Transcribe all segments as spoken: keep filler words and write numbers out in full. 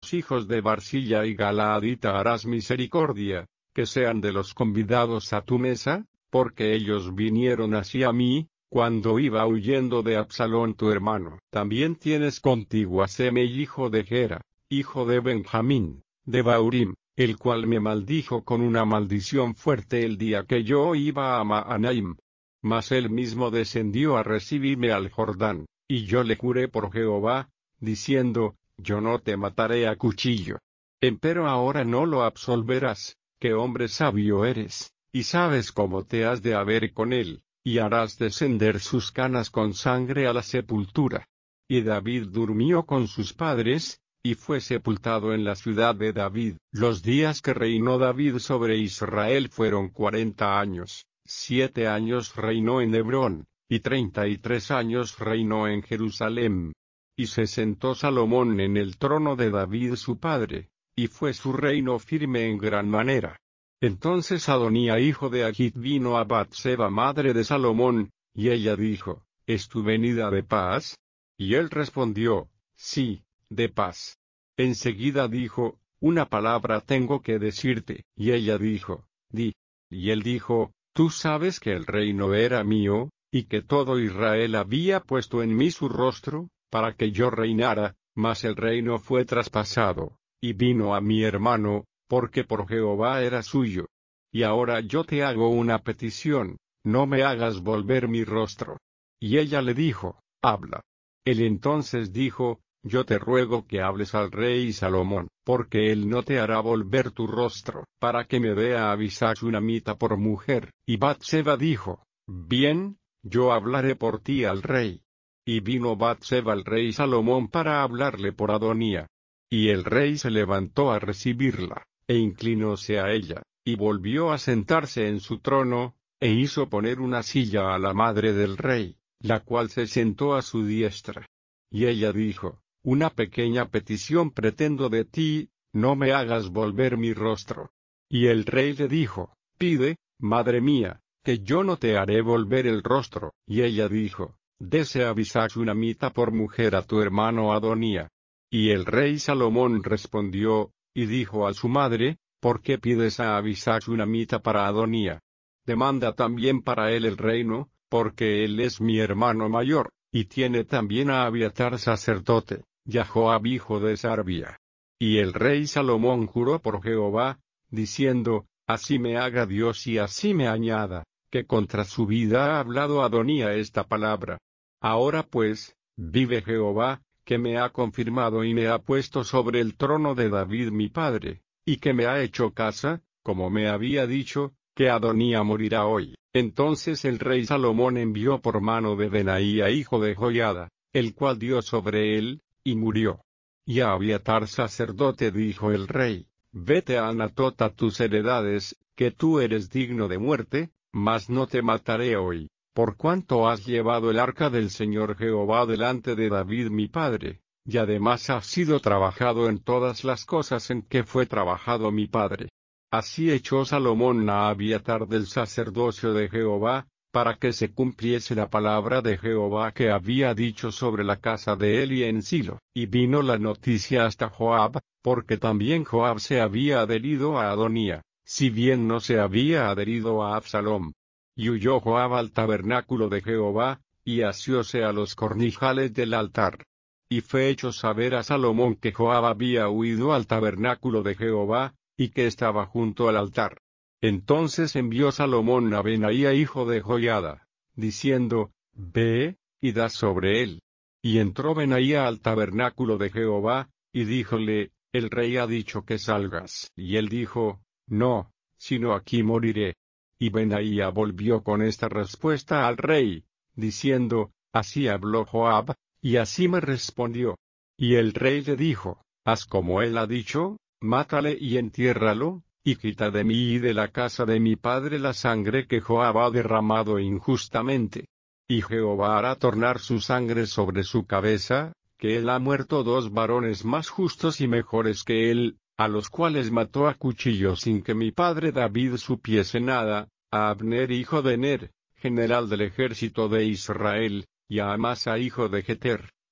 hijos de Barsilla y Galaadita harás misericordia, que sean de los convidados a tu mesa, porque ellos vinieron hacia mí, cuando iba huyendo de Absalón tu hermano. También tienes contigo a Semei hijo de Gera, hijo de Benjamín, de Baurim, el cual me maldijo con una maldición fuerte el día que yo iba a Mahanaim. Mas él mismo descendió a recibirme al Jordán, y yo le juré por Jehová, diciendo, yo no te mataré a cuchillo. Empero ahora no lo absolverás, que hombre sabio eres, y sabes cómo te has de haber con él, y harás descender sus canas con sangre a la sepultura. Y David durmió con sus padres, y fue sepultado en la ciudad de David. Los días que reinó David sobre Israel fueron cuarenta años, siete años reinó en Hebrón, y treinta y tres años reinó en Jerusalén. Y se sentó Salomón en el trono de David su padre, y fue su reino firme en gran manera. Entonces Adonía hijo de Agit vino a Batseba madre de Salomón, y ella dijo, ¿es tu venida de paz? Y él respondió, sí, de paz. Enseguida dijo, una palabra tengo que decirte, y ella dijo, di. Y él dijo, tú sabes que el reino era mío, y que todo Israel había puesto en mí su rostro, para que yo reinara, mas el reino fue traspasado, y vino a mi hermano, porque por Jehová era suyo. Y ahora yo te hago una petición, no me hagas volver mi rostro. Y ella le dijo, habla. Él entonces dijo, yo te ruego que hables al rey Salomón, porque él no te hará volver tu rostro, para que me dé a Abisag Shunamita por mujer. Y Batseba dijo, bien, yo hablaré por ti al rey. Y vino Batseba al rey Salomón para hablarle por Adonía. Y el rey se levantó a recibirla, e inclinóse a ella, y volvió a sentarse en su trono, e hizo poner una silla a la madre del rey, la cual se sentó a su diestra. Y ella dijo, una pequeña petición pretendo de ti, no me hagas volver mi rostro. Y el rey le dijo, pide, madre mía, que yo no te haré volver el rostro. Y ella dijo, dese a Abisag Shunamita por mujer a tu hermano Adonía. Y el rey Salomón respondió, y dijo a su madre, ¿por qué pides a Abisag Shunamita para Adonía? Demanda también para él el reino, porque él es mi hermano mayor, y tiene también a Abiatar sacerdote, y a Joab hijo de Sarbia. Y el rey Salomón juró por Jehová, diciendo, así me haga Dios y así me añada, que contra su vida ha hablado Adonía esta palabra. Ahora pues, vive Jehová, que me ha confirmado y me ha puesto sobre el trono de David mi padre, y que me ha hecho casa, como me había dicho, que Adonía morirá hoy. Entonces el rey Salomón envió por mano de Benaía hijo de Joiada, el cual dio sobre él, y murió. Y a Abiatar sacerdote dijo el rey, vete a Anatot a tus heredades, que tú eres digno de muerte, mas no te mataré hoy, por cuanto has llevado el arca del Señor Jehová delante de David mi padre, y además has sido trabajado en todas las cosas en que fue trabajado mi padre. Así echó Salomón a Abiatar del sacerdocio de Jehová, para que se cumpliese la palabra de Jehová que había dicho sobre la casa de Eli en Silo. Y vino la noticia hasta Joab, porque también Joab se había adherido a Adonía, si bien no se había adherido a Absalom. Y huyó Joab al tabernáculo de Jehová, y asióse a los cornijales del altar. Y fue hecho saber a Salomón que Joab había huido al tabernáculo de Jehová, y que estaba junto al altar. Entonces envió Salomón a Benaía hijo de Joiada, diciendo, ve, y da sobre él. Y entró Benaía al tabernáculo de Jehová, y díjole, el rey ha dicho que salgas. Y él dijo, no, sino aquí moriré. Y Benaía volvió con esta respuesta al rey, diciendo, así habló Joab, y así me respondió. Y el rey le dijo, haz como él ha dicho, mátale y entiérralo, y quita de mí y de la casa de mi padre la sangre que Joab ha derramado injustamente. Y Jehová hará tornar su sangre sobre su cabeza, que él ha muerto dos varones más justos y mejores que él, a los cuales mató a cuchillo sin que mi padre David supiese nada, a Abner hijo de Ner, general del ejército de Israel, y a Amasa hijo de Jeter,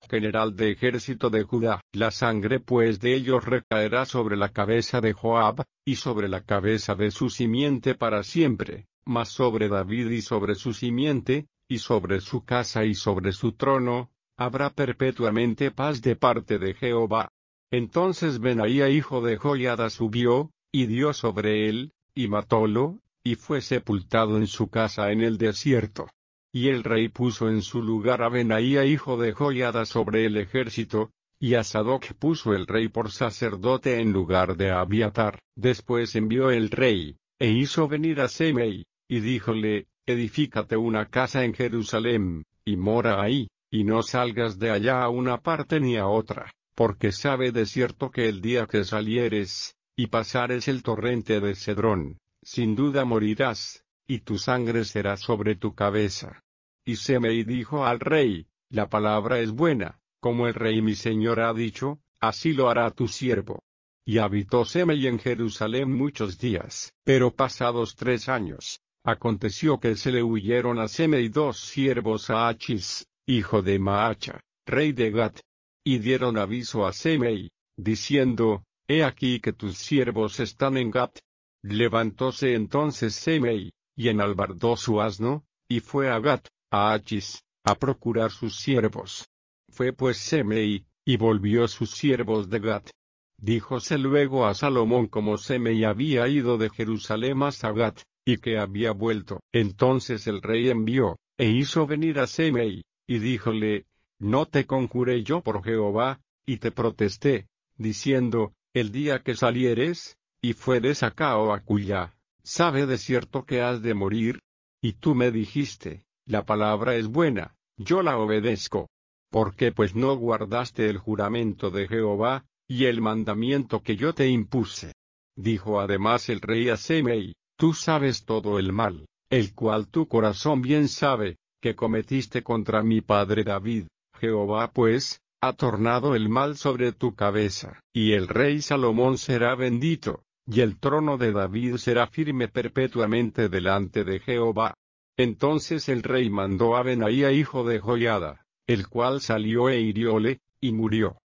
general de ejército de Judá. La sangre pues de ellos recaerá sobre la cabeza de Joab, y sobre la cabeza de su simiente para siempre, mas sobre David y sobre su simiente, y sobre su casa y sobre su trono, habrá perpetuamente paz de parte de Jehová. Entonces Benaía hijo de Joiada subió, y dio sobre él, y matólo, y fue sepultado en su casa en el desierto. Y el rey puso en su lugar a Benaía hijo de Joiada sobre el ejército, y a Sadoc puso el rey por sacerdote en lugar de Abiatar. Después envió el rey, e hizo venir a Semei, y díjole, edifícate una casa en Jerusalem, y mora ahí, y no salgas de allá a una parte ni a otra, porque sabe de cierto que el día que salieres, y pasares el torrente de Cedrón, sin duda morirás, y tu sangre será sobre tu cabeza. Y Semei dijo al rey, la palabra es buena, como el rey mi señor ha dicho, así lo hará tu siervo. Y habitó Semei en Jerusalén muchos días, pero pasados tres años, aconteció que se le huyeron a Semei dos siervos a Achis, hijo de Maacha, rey de Gat, y dieron aviso a Semei, diciendo, he aquí que tus siervos están en Gat. Levantóse entonces Semei, y enalbardó su asno, y fue a Gat, a Achis, a procurar sus siervos. Fue pues Semei, y volvió sus siervos de Gat. Díjose luego a Salomón como Semei había ido de Jerusalén hasta Gat, y que había vuelto. Entonces el rey envió, e hizo venir a Semei, y díjole, ¿no te conjuré yo por Jehová, y te protesté, diciendo, el día que salieres, y fueres acá o acullá, sabe de cierto que has de morir? Y tú me dijiste, la palabra es buena, yo la obedezco. ¿Por qué pues no guardaste el juramento de Jehová, y el mandamiento que yo te impuse? Dijo además el rey a Semei, tú sabes todo el mal, el cual tu corazón bien sabe, que cometiste contra mi padre David. Jehová pues, ha tornado el mal sobre tu cabeza. Y el rey Salomón será bendito, y el trono de David será firme perpetuamente delante de Jehová. Entonces el rey mandó a Benaía hijo de Joiada, el cual salió e hirióle, y murió.